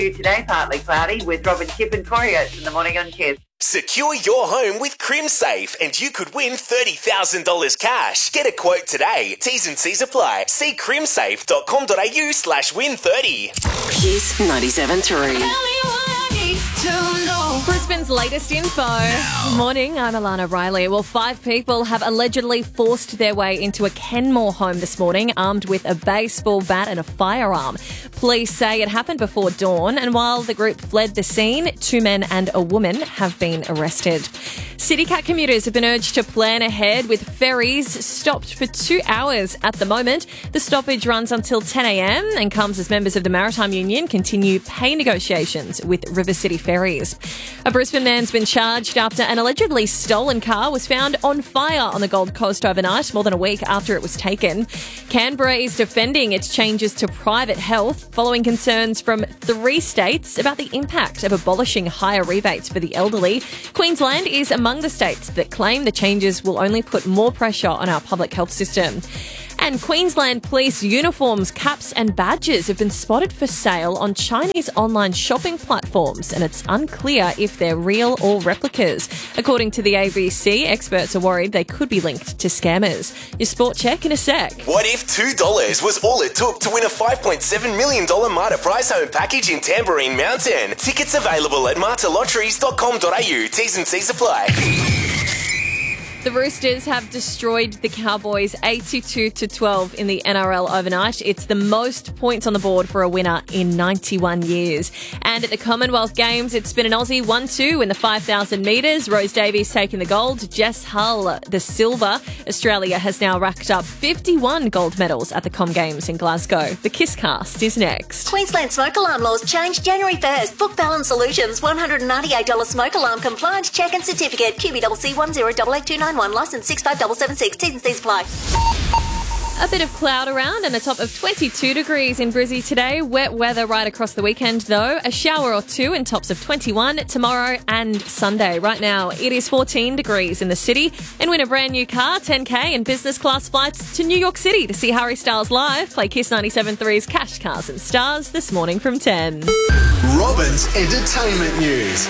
Today, partly cloudy with Robin, Chip and Torios in the morning on Kiss. Secure your home with CrimSafe and you could win $30,000 cash. Get a quote today. T's and C's apply. See crimsafe.com.au/win30. Kiss 97.3. Brisbane's latest info. Morning, I'm Alana Riley. Well, 5 people have allegedly forced their way into a Kenmore home this morning, armed with a baseball bat and a firearm. Police say it happened before dawn, and while the group fled the scene, 2 men and a woman have been arrested. CityCat commuters have been urged to plan ahead, with ferries stopped for 2 hours at the moment. The stoppage runs until 10 a.m. and comes as members of the Maritime Union continue pay negotiations with River City Ferries. A Brisbane man's been charged after an allegedly stolen car was found on fire on the Gold Coast overnight, more than a week after it was taken. Canberra is defending its changes to private health following concerns from 3 states about the impact of abolishing higher rebates for the elderly. Queensland is among the states that claim the changes will only put more pressure on our public health system. And Queensland police uniforms, caps and badges have been spotted for sale on Chinese online shopping platforms, and it's unclear if they're real or replicas. According to the ABC, experts are worried they could be linked to scammers. Your sport check in a sec. What if $2 was all it took to win a $5.7 million Marta prize home package in Tambourine Mountain? Tickets available at martalotteries.com.au. T's and C's apply. The Roosters have destroyed the Cowboys 82-12 in the NRL overnight. It's the most points on the board for a winner in 91 years. And at the Commonwealth Games, it's been an Aussie 1-2 in the 5,000 metres. Rose Davies taking the gold, Jess Hull the silver. Australia has now racked up 51 gold medals at the Com Games in Glasgow. The Kisscast is next. Queensland smoke alarm laws change January 1st. Book Balance Solutions, $198 smoke alarm compliance check and certificate. QBCC 108829. Licence 65776. T's and C's apply. A bit of cloud around and a top of 22 degrees in Brizzy today. Wet weather right across the weekend though. A shower or 2 and tops of 21 tomorrow and Sunday. Right now it is 14 degrees in the city. And win a brand new car, 10K and business class flights to New York City to see Harry Styles live. Play Kiss 97.3's Cash, Cars and Stars this morning from 10. Robin's Entertainment News.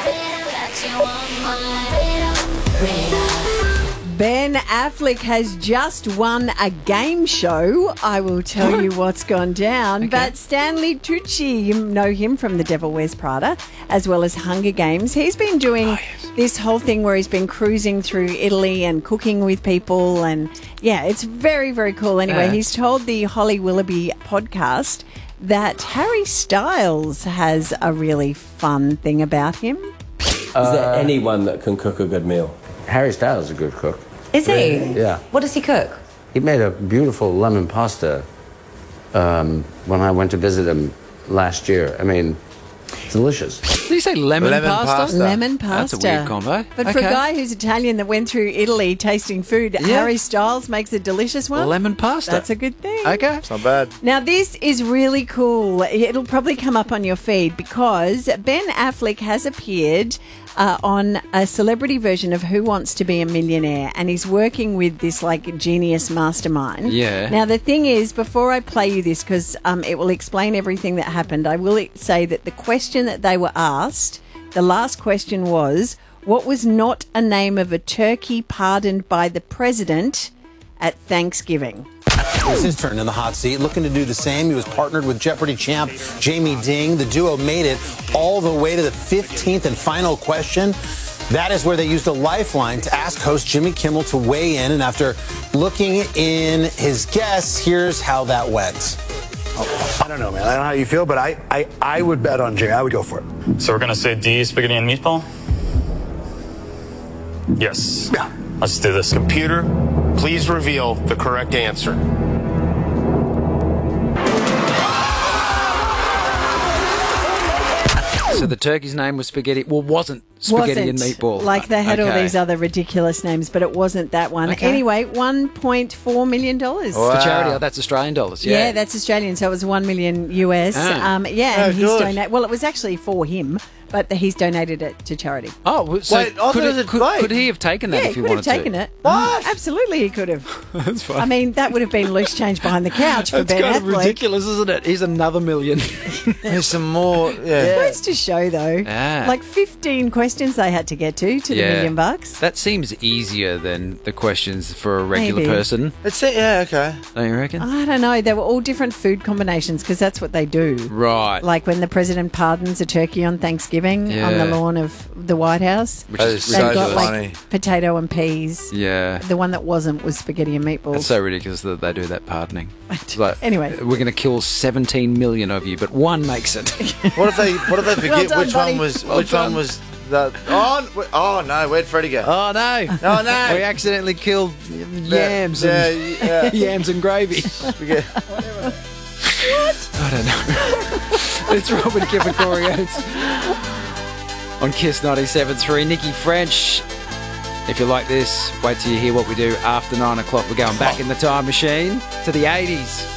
Ben Affleck has just won a game show. I will tell you what's gone down. Okay. But Stanley Tucci, you know him from The Devil Wears Prada, as well as Hunger Games. He's been doing this whole thing where he's been cruising through Italy and cooking with people. And, yeah, it's very, very cool. Anyway, he's told the Holly Willoughby podcast that Harry Styles has a really fun thing about him. Is there anyone that can cook a good meal? Harry Styles is a good cook. Is he? Yeah. What does he cook? He made a beautiful lemon pasta when I went to visit him last year. I mean, it's delicious. Did you say lemon pasta? Lemon pasta. That's a weird combo. But for a guy who's Italian that went through Italy tasting food, Harry Styles makes a delicious one. Lemon pasta. That's a good thing. Okay. It's not bad. Now, this is really cool. It'll probably come up on your feed because Ben Affleck has appeared on a celebrity version of Who Wants to Be a Millionaire, and he's working with this genius mastermind. Yeah. Now the thing is, before I play you this, because it will explain everything that happened, I will say that the question that they were asked, the last question was, what was not a name of a turkey pardoned by the president at Thanksgiving? It's his turn in the hot seat, looking to do the same. He was partnered with Jeopardy champ Jamie Ding. The duo made it all the way to the 15th and final question. That is where they used a lifeline to ask host Jimmy Kimmel to weigh in. And after looking in his guess, here's how that went. I don't know, man. I don't know how you feel, but I would bet on Jimmy. I would go for it. So we're going to say D, spaghetti and meatball? Yes. Yeah. Let's do this. Computer, please reveal the correct answer. So the turkey's name was spaghetti. Well, wasn't spaghetti and meatball. Like they had all Okay. these other ridiculous names, but it wasn't that one. Okay. Anyway, $1.4 million. For charity. Oh, that's Australian dollars. Yeah, that's Australian, so it was $1 million US. Ah. And Oh, he's good. donated. Well, it was actually for him, but he's donated it to charity. Oh, so Wait, I thought it was could he have taken that Yeah, if he he could have wanted taken to? it. What? Absolutely, he could have. That's fine. I mean, that would have been loose change behind the couch for That's Ben kind of Affleck. ridiculous, isn't it? Here's another million. There's some more. It goes to show, though, Ah. like 15 questions they had to get to the $1 million bucks. That seems easier than the questions for a regular Maybe. person. Okay. Don't you reckon? I don't know. They were all different food combinations because that's what they do. Right. Like when the president pardons a turkey on Thanksgiving on the Yeah. lawn of the White House. Which is They've got ridiculous. like potato and peas. Yeah. The one that wasn't was spaghetti and meatballs. It's so ridiculous that they do that pardoning. It's like, Anyway. we're going to kill 17 million of you, but one makes it. What if they forget Well done, which buddy. one was Well which one done. was the oh no, where'd Freddie go? Oh no! Oh no! We accidentally killed yams and yeah. yams and gravy. Spaghetti. I don't know. It's Robin, Kip and Corey Oates on Kiss 97.3. Nikki French. If you like this, wait till you hear what we do after 9 o'clock. We're going back in the time machine to the 80s.